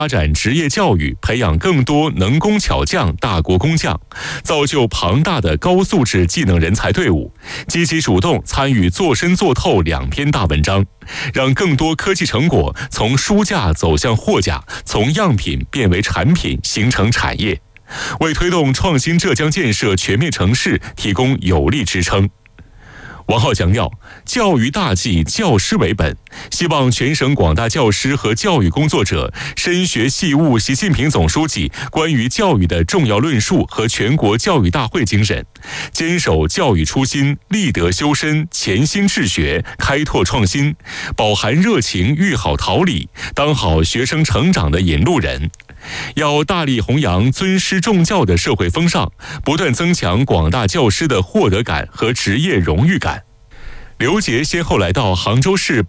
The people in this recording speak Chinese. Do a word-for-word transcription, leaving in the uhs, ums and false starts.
发展职业教育，培养更多能工巧匠、大国工匠，造就庞大的高素质技能人才队伍，积极主动参与做深做透两篇大文章，让更多科技成果从书架走向货架，从样品变为产品，形成产业，为推动创新浙江建设全面城市提供有力支撑。王浩强调，教育大计教师为本，希望全省广大教师和教育工作者深学细悟习近平总书记关于教育的重要论述和全国教育大会精神，坚守教育初心，立德修身，潜心治学，开拓创新，饱含热情，育好桃李，当好学生成长的引路人。要大力弘扬尊师重教的社会风尚，不断增强广大教师的获得感和职业荣誉感。刘杰先后来到杭州市